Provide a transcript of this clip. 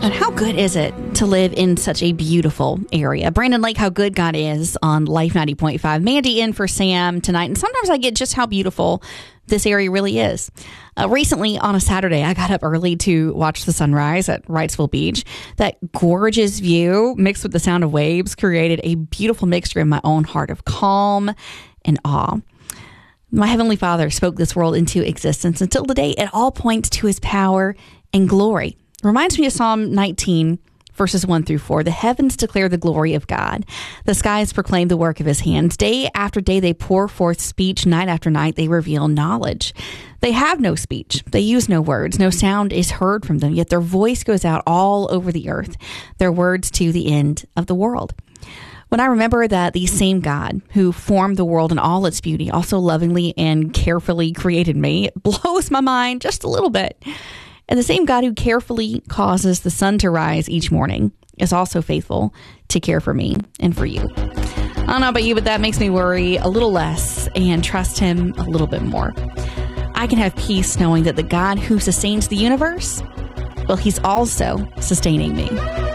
And how good is it to live in such a beautiful area? Brandon Lake, how good God is on Life 90.5. Mandy in for Sam tonight. And sometimes I get just how beautiful this area really is. Recently, on a Saturday, I got up early to watch the sunrise at Wrightsville Beach. That gorgeous view mixed with the sound of waves created a beautiful mixture in my own heart of calm and awe. My Heavenly Father spoke this world into existence. Until today, it all points to his power and glory. Reminds me of Psalm 19, verses 1 through 4. The heavens declare the glory of God. The skies proclaim the work of his hands. Day after day, they pour forth speech. Night after night, they reveal knowledge. They have no speech. They use no words. No sound is heard from them, yet their voice goes out all over the earth, their words to the end of the world. When I remember that the same God who formed the world in all its beauty also lovingly and carefully created me, it blows my mind just a little bit. And the same God who carefully causes the sun to rise each morning is also faithful to care for me and for you. I don't know about you, but that makes me worry a little less and trust him a little bit more. I can have peace knowing that the God who sustains the universe, well, he's also sustaining me.